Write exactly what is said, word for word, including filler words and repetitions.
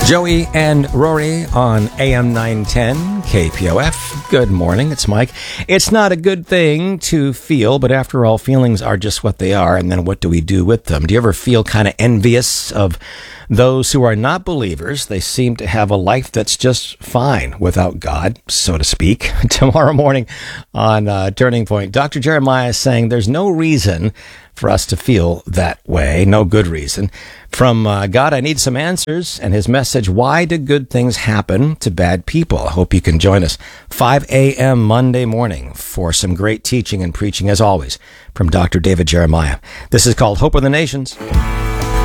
Joey and Rory on A M nine ten K P O F. Good morning, it's Mike. It's not a good thing to feel, but after all, feelings are just what they are, and then what do we do with them? Do you ever feel kind of envious of those who are not believers? They seem to have a life that's just fine without God, so to speak. Tomorrow morning on uh, Turning Point, Doctor Jeremiah is saying there's no reason for us to feel that way, no good reason. From uh, God, I need some answers, and his message, why do good things happen to bad people? I hope you can join us five a.m. Monday morning for some great teaching and preaching, as always, from Doctor David Jeremiah. This is called Hope of the Nations.